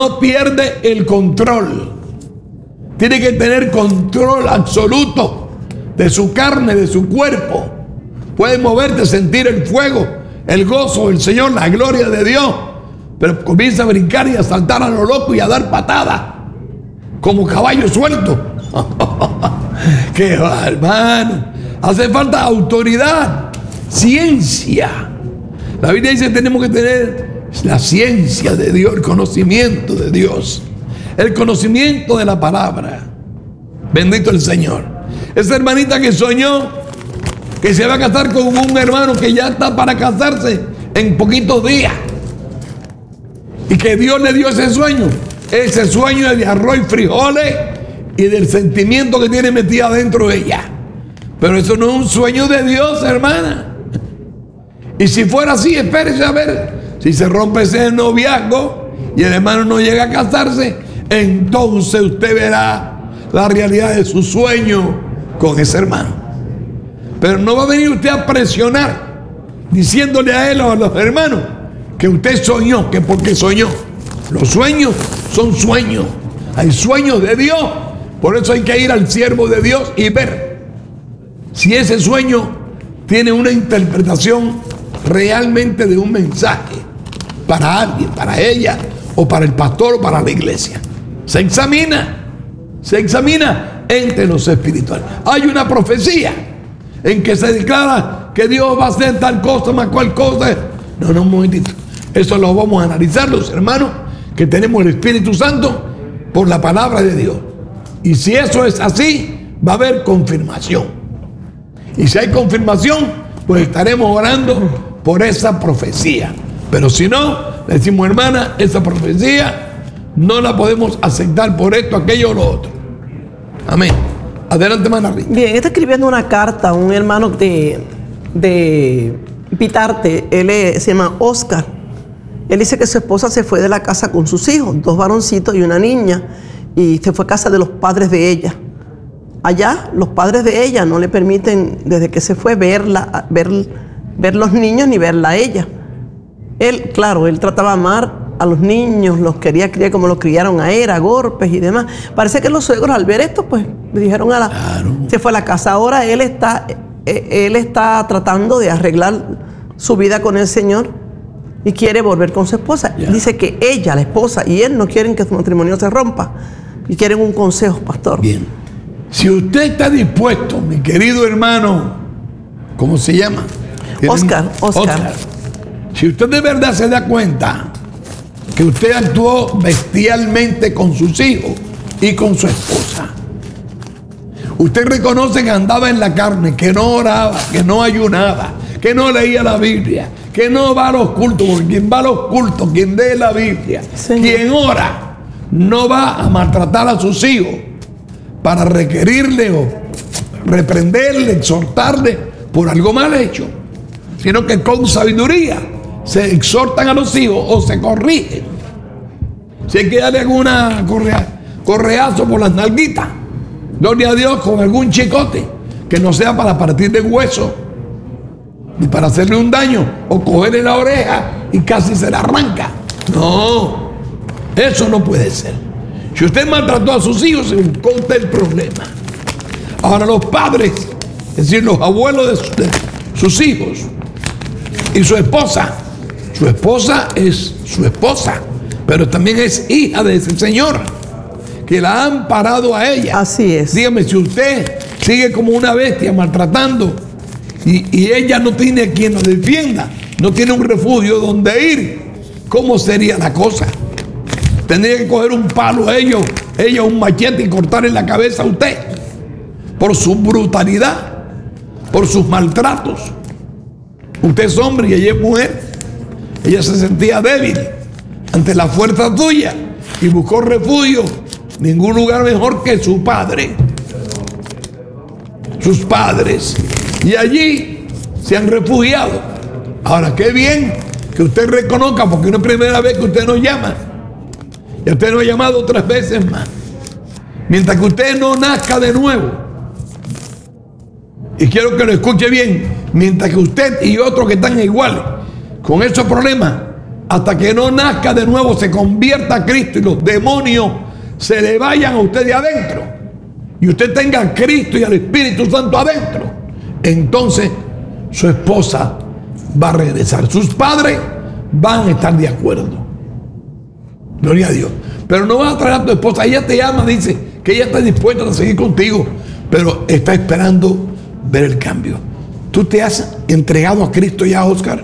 no pierde el control. Tiene que tener control absoluto de su carne, de su cuerpo. Puede moverte, sentir el fuego, el gozo del Señor, la gloria de Dios, pero comienza a brincar y a saltar a lo loco y a dar patadas como caballo suelto. ¡Qué va, hermano! Hace falta autoridad, ciencia. La Biblia dice que tenemos que tener la ciencia de Dios, el conocimiento de Dios, el conocimiento de la palabra. Bendito el Señor. Esa hermanita que soñó que se va a casar con un hermano que ya está para casarse en poquitos días, y que Dios le dio ese sueño es de arroz y frijoles y del sentimiento que tiene metida dentro de ella. Pero eso no es un sueño de Dios, hermana. Y si fuera así, espérese a ver si se rompe ese noviazgo y el hermano no llega a casarse, entonces usted verá la realidad de su sueño con ese hermano. Pero no va a venir usted a presionar diciéndole a él o a los hermanos que usted soñó, que porque soñó. Los sueños son sueños. Hay sueños de Dios. Por eso hay que ir al siervo de Dios y ver si ese sueño tiene una interpretación realmente de un mensaje para alguien, para ella, o para el pastor, o para la iglesia. Se examina entre los espirituales. Hay una profecía en que se declara que Dios va a hacer tal cosa, más cual cosa. No, un momentito. Eso lo vamos a analizar los hermanos que tenemos el Espíritu Santo por la palabra de Dios. Y si eso es así, va a haber confirmación. Y si hay confirmación, pues estaremos orando por esa profecía. Pero si no, le decimos, hermana, esa profecía no la podemos aceptar por esto, aquello o lo otro. Amén. Adelante, hermana Rita. Bien, está escribiendo una carta a un hermano de Pitarte. Él se llama Oscar. Él dice que su esposa se fue de la casa con sus hijos, 2 varoncitos y una niña, y se fue a casa de los padres de ella. Allá los padres de ella no le permiten, desde que se fue, ver los niños ni verla a ella. Él, claro, él trataba de amar a los niños, los quería criar como los criaron a él, a golpes y demás. Parece que los suegros al ver esto, pues le dijeron se fue a la casa. Ahora él está tratando de arreglar su vida con el Señor y quiere volver con su esposa. Dice que ella, la esposa, y él no quieren que su matrimonio se rompa y quieren un consejo, pastor. Bien. Si usted está dispuesto, mi querido hermano, ¿cómo se llama? Oscar. Si usted de verdad se da cuenta que usted actuó bestialmente con sus hijos y con su esposa, usted reconoce que andaba en la carne, que no oraba, que no ayunaba, que no leía la Biblia, que no va a los cultos, porque quien va a los cultos, quien lee la Biblia, Señor, quien ora, no va a maltratar a sus hijos para requerirle o reprenderle, exhortarle por algo mal hecho, sino que con sabiduría se exhortan a los hijos o se corrigen. Si hay que darle alguna correazo por las nalguitas, gloria a Dios, con algún chicote que no sea para partir de hueso ni para hacerle un daño o cogerle la oreja y casi se la arranca. No, eso no puede ser. Si usted maltrató a sus hijos, se encuentra el problema. Ahora los padres, es decir, los abuelos de sus hijos y su esposa es su esposa, pero también es hija de ese señor que la ha amparado a ella. Así es. Dígame, si usted sigue como una bestia maltratando y ella no tiene quien la defienda, no tiene un refugio donde ir, ¿cómo sería la cosa? Tendría que coger un palo a ella un machete y cortarle la cabeza a usted por su brutalidad, por sus maltratos. Usted es hombre y ella es mujer. Ella se sentía débil ante la fuerza tuya y buscó refugio. Ningún lugar mejor que su padre, sus padres, y allí se han refugiado. Ahora, qué bien que usted reconozca, porque no es primera vez que usted nos llama, y usted nos ha llamado otras veces más. Mientras que usted no nazca de nuevo, y quiero que lo escuche bien, mientras que usted y otros que están iguales con esos problemas, hasta que no nazca de nuevo, se convierta a Cristo y los demonios se le vayan a usted de adentro y usted tenga a Cristo y al Espíritu Santo adentro, entonces su esposa va a regresar. Sus padres van a estar de acuerdo. Gloria a Dios. Pero no vas a traer a tu esposa. Ella te ama, dice que ella está dispuesta a seguir contigo, pero está esperando ver el cambio. ¿Tú te has entregado a Cristo ya, Oscar?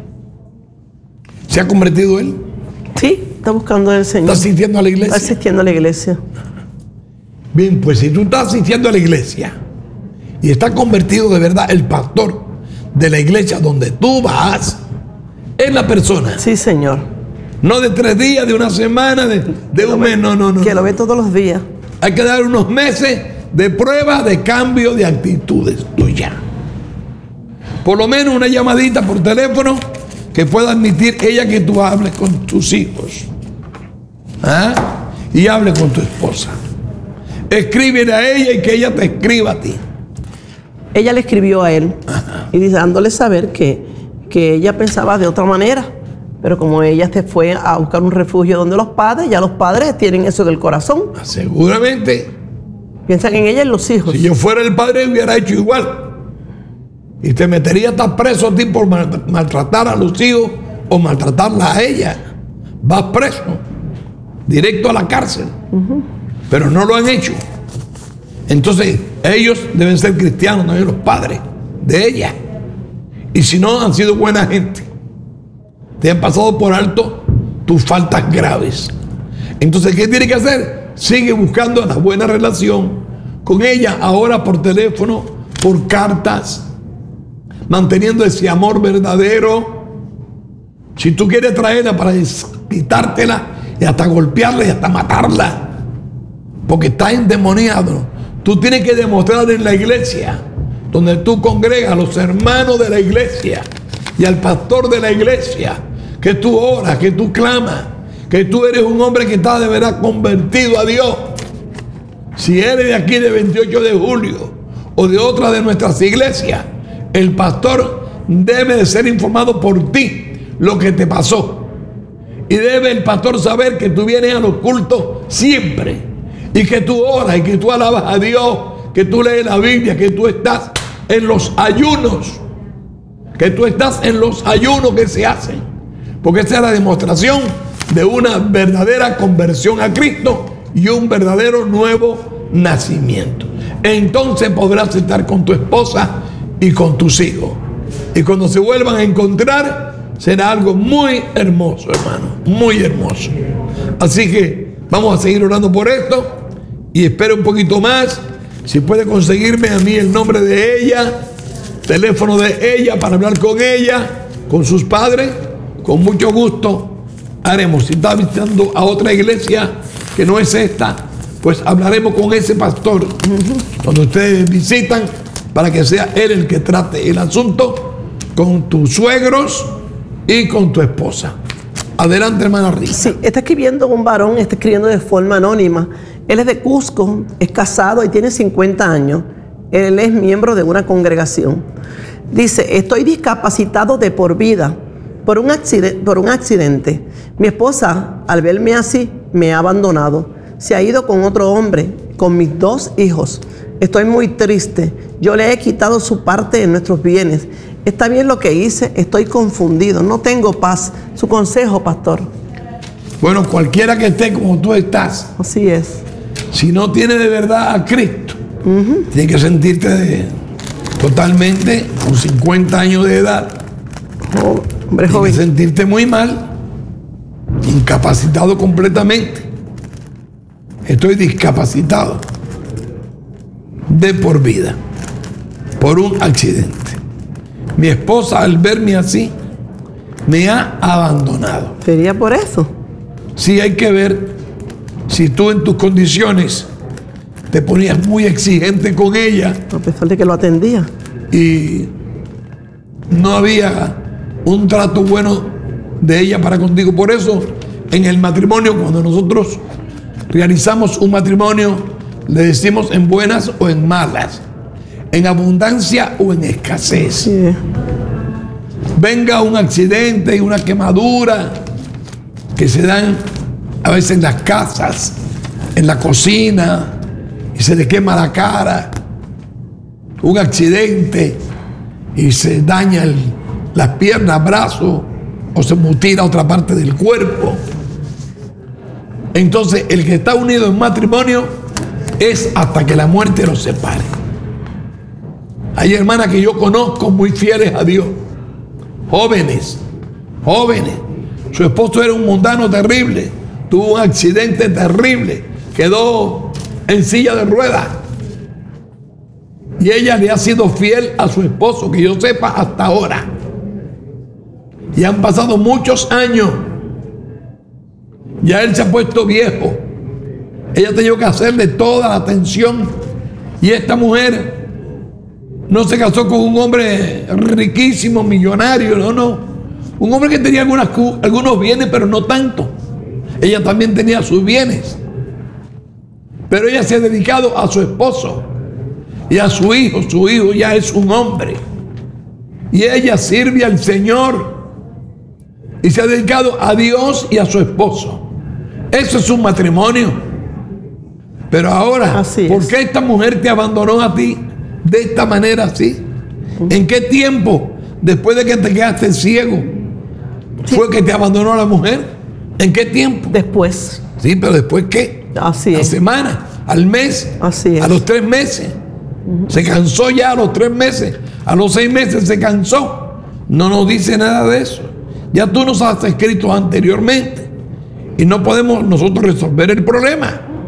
¿Se ha convertido él? Sí, está buscando al Señor. ¿Está asistiendo a la iglesia? Está asistiendo a la iglesia. Bien, pues si tú estás asistiendo a la iglesia y está convertido de verdad, el pastor de la iglesia donde tú vas es la persona. Sí, Señor. No de 3 días, de una semana, de un mes, no. Que lo ve todos los días. Hay que dar unos meses de prueba, de cambio de actitudes tuya. Por lo menos una llamadita por teléfono que pueda admitir ella que tú hables con tus hijos. ¿Ah? Y hables con tu esposa. Escríbele a ella y que ella te escriba a ti. Ella le escribió a él. Ajá. Y dándole saber que ella pensaba de otra manera. Pero como ella se fue a buscar un refugio donde los padres, ya los padres tienen eso en el corazón. Seguramente. Piensan en ella y en los hijos. Si yo fuera el padre hubiera hecho igual. Y te metería hasta preso a ti por maltratar a los hijos o maltratarla a ella. Vas preso. Directo a la cárcel. Pero no lo han hecho. Entonces ellos deben ser cristianos, también los padres de ella. Y si no, han sido buena gente. Te han pasado por alto tus faltas graves. Entonces, ¿qué tiene que hacer? Sigue buscando la buena relación con ella, ahora por teléfono, por cartas, manteniendo ese amor verdadero. Si tú quieres traerla para quitártela y hasta golpearla y hasta matarla, porque está endemoniado, tú tienes que demostrar en la iglesia, donde tú congregas a los hermanos de la iglesia y al pastor de la iglesia, que tú oras, que tú clamas, que tú eres un hombre que está de verdad convertido a Dios. Si eres de aquí de 28 de julio o de otra de nuestras iglesias, el pastor debe de ser informado por ti lo que te pasó. Y debe el pastor saber que tú vienes a los cultos siempre y que tú oras y que tú alabas a Dios, que tú lees la Biblia, que tú estás en los ayunos, que tú estás en los ayunos que se hacen. Porque esa es la demostración de una verdadera conversión a Cristo y un verdadero nuevo nacimiento. Entonces podrás estar con tu esposa y con tus hijos. Y cuando se vuelvan a encontrar, será algo muy hermoso, hermano. Muy hermoso. Así que vamos a seguir orando por esto. Y espera un poquito más. Si puede conseguirme a mí el nombre de ella, teléfono de ella para hablar con ella, con sus padres, con mucho gusto haremos. Si está visitando a otra iglesia que no es esta, pues hablaremos con ese pastor cuando ustedes visitan, para que sea él el que trate el asunto con tus suegros y con tu esposa. Adelante, hermana Rita. Sí, está escribiendo un varón, está escribiendo de forma anónima. Él es de Cusco, es casado y tiene 50 años. Él es miembro de una congregación. Dice: estoy discapacitado de por vida por un accidente. Mi esposa, al verme así, me ha abandonado. Se ha ido con otro hombre, con mis 2 hijos. Estoy muy triste. Yo le he quitado su parte de nuestros bienes. Está bien lo que hice, estoy confundido, no tengo paz. Su consejo, pastor. Bueno, cualquiera que esté como tú estás, así es. Si no tiene de verdad a Cristo, tienes que sentirte totalmente con 50 años de edad. Hombre joven. Tienes que sentirte muy mal, incapacitado completamente. Estoy discapacitado de por vida por un accidente. Mi esposa, al verme así, me ha abandonado. ¿Sería por eso? Sí, hay que ver si tú en tus condiciones te ponías muy exigente con ella. A pesar de que lo atendía. Y no había un trato bueno de ella para contigo. Por eso, en el matrimonio, cuando nosotros realizamos un matrimonio, le decimos en buenas o en malas, en abundancia o en escasez. Sí. Venga un accidente y una quemadura que se dan a veces en las casas, en la cocina, y se le quema la cara, un accidente y se daña las piernas, brazos, o se mutila otra parte del cuerpo. Entonces el que está unido en matrimonio es hasta que la muerte los separe. Hay hermanas que yo conozco muy fieles a Dios, jóvenes, su esposo era un mundano terrible, tuvo un accidente terrible, quedó en silla de ruedas, y ella le ha sido fiel a su esposo, que yo sepa, hasta ahora. Y han pasado muchos años. Ya él se ha puesto viejo. Ella ha tenido que hacerle toda la atención. Y esta mujer no se casó con un hombre riquísimo, millonario, no. Un hombre que tenía algunos bienes, pero no tanto. Ella también tenía sus bienes. Pero ella se ha dedicado a su esposo y a su hijo. Su hijo ya es un hombre. Y ella sirve al Señor. Y se ha dedicado a Dios y a su esposo. Eso es un matrimonio. Pero ahora, ¿por qué esta mujer te abandonó a ti de esta manera así? ¿En qué tiempo, después de que te quedaste ciego, fue que te abandonó la mujer? ¿En qué tiempo? Después. Sí, pero ¿después qué? Así es. ¿A semana? ¿Al mes? Así es. ¿A los 3 meses? Se cansó ya a los 3 meses. A los 6 meses se cansó. No nos dice nada de eso. Ya tú nos has escrito anteriormente y no podemos nosotros resolver el problema.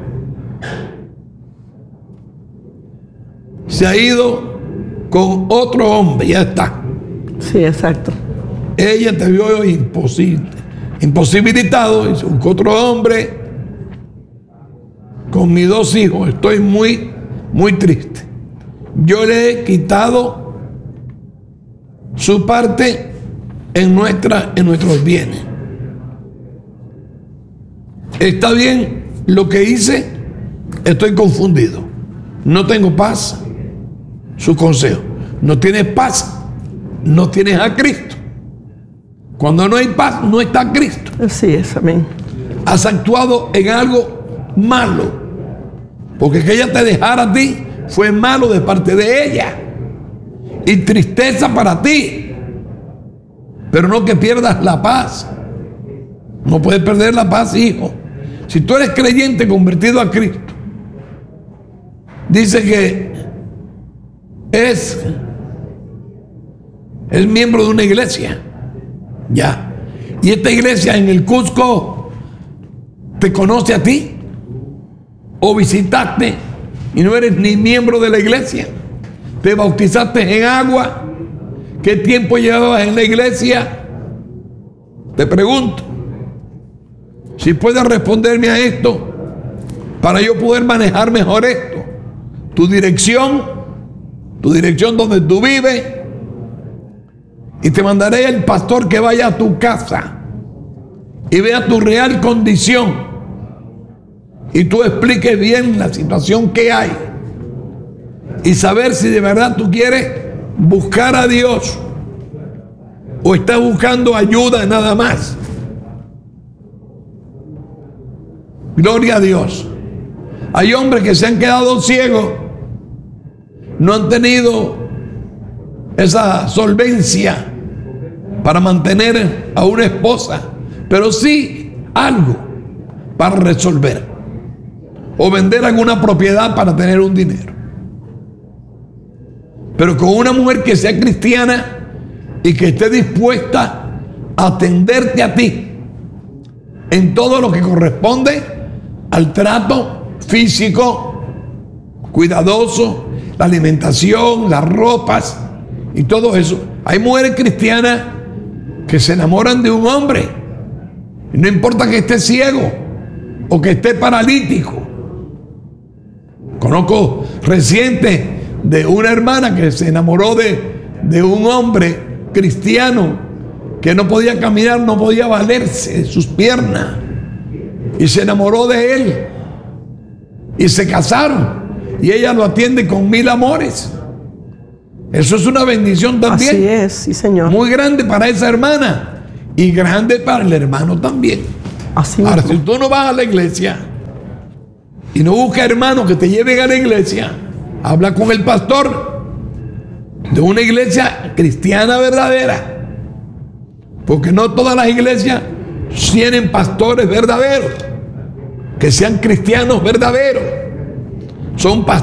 Se ha ido con otro hombre, ya está. Sí, exacto. Ella te vio imposibilitado y se buscó otro hombre. Con mis 2 hijos estoy muy, muy triste. Yo le he quitado su parte en nuestros bienes. Está bien lo que hice, estoy confundido, no tengo paz. Su consejo: no tienes paz, no tienes a Cristo. Cuando no hay paz, no está Cristo. Así es, amén. Has actuado en algo malo, porque que ella te dejara a ti fue malo de parte de ella y tristeza para ti. Pero no que pierdas la paz. No puedes perder la paz, hijo. Si tú eres creyente convertido a Cristo, dice que es miembro de una iglesia. Ya. Y esta iglesia en el Cusco te conoce a ti. O visitaste y no eres ni miembro de la iglesia. Te bautizaste en agua. ¿Qué tiempo llevabas en la iglesia? Te pregunto. Si puedes responderme a esto, para yo poder manejar mejor esto. Tu dirección donde tú vives, y te mandaré el pastor que vaya a tu casa y vea tu real condición, y tú expliques bien la situación que hay, y saber si de verdad tú quieres buscar a Dios o estás buscando ayuda nada más. Gloria a Dios. Hay hombres que se han quedado ciegos, no han tenido esa solvencia para mantener a una esposa, pero sí algo para resolver, o vender alguna propiedad para tener un dinero. Pero con una mujer que sea cristiana y que esté dispuesta a atenderte a ti en todo lo que corresponde al trato físico, cuidadoso, la alimentación, las ropas y todo eso. Hay mujeres cristianas que se enamoran de un hombre, y no importa que esté ciego o que esté paralítico. Conozco reciente de una hermana que se enamoró de un hombre cristiano que no podía caminar, no podía valerse de sus piernas, y se enamoró de él y se casaron, y ella lo atiende con 1000 amores. Eso es una bendición también. Así es, sí, Señor. Muy grande para esa hermana y grande para el hermano también. Así Ahora, mismo. si tú no vas a la iglesia y no buscas hermanos que te lleven a la iglesia, habla con el pastor de una iglesia cristiana verdadera, porque no todas las iglesias tienen pastores verdaderos, que sean cristianos verdaderos. Son pastores